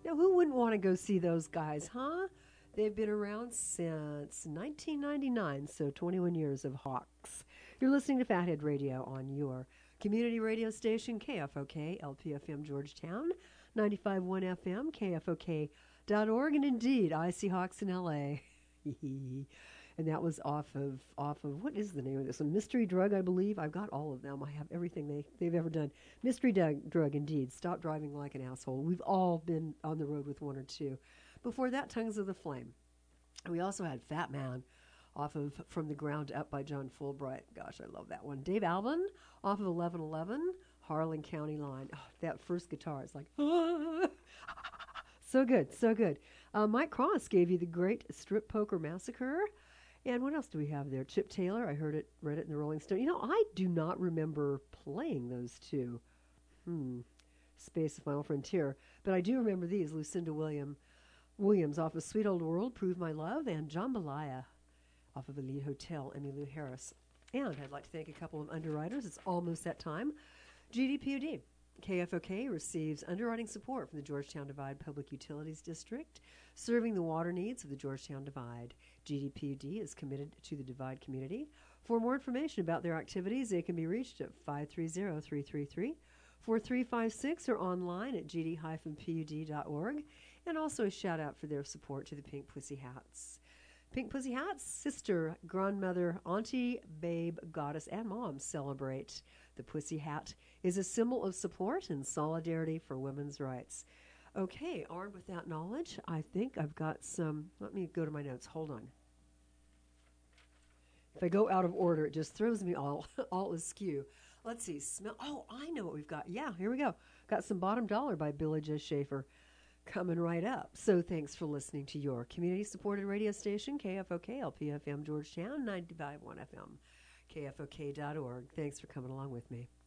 Now, who wouldn't want to go see those guys, huh? They've been around since 1999, so 21 years of Hawks. You're listening to Fathead Radio on your community radio station, KFOK, LPFM Georgetown, 95.1 FM, KFOK.org, and indeed, I See Hawks in LA. And that was off of what is the name of this? A Mystery Drug, I believe. I've got all of them. I have everything they've ever done. Mystery Drug, indeed. Stop Driving Like an Asshole. We've all been on the road with one or two. Before that, Tongues of the Flame. And we also had Fat Man off of From the Ground Up by John Fulbright. Gosh, I love that one. Dave Alban off of 1111, Harlan County Line. Oh, that first guitar is like, ah. So good, so good. Mike Cross gave you the great Strip Poker Massacre. And what else do we have there? Chip Taylor, I read it in the Rolling Stone. You know, I do not remember playing those two. Space Final Frontier. But I do remember these, Lucinda Williams off of Sweet Old World, Prove My Love, and Jambalaya off of Elite Hotel, Emmylou Harris. And I'd like to thank a couple of underwriters. It's almost that time. GDPUD. KFOK receives underwriting support from the Georgetown Divide Public Utilities District, serving the water needs of the Georgetown Divide. GDPUD is committed to the Divide community. For more information about their activities, they can be reached at 530-333-4356 or online at gd-pud.org. And also a shout out for their support to the Pink Pussy Hats. Pink Pussy Hats, sister, grandmother, auntie, babe, goddess, and mom celebrate. The Pussy Hat is a symbol of support and solidarity for women's rights. Okay, armed with that knowledge, I think I've got some. Let me go to my notes. Hold on. If I go out of order, it just throws me all askew. Let's see. Smell. Oh, I know what we've got. Yeah, here we go. Got some Bottom Dollar by Billy Joe Schaefer coming right up. So thanks for listening to your community-supported radio station, KFOK, LPFM Georgetown, 95.1 FM, KFOK.org. Thanks for coming along with me.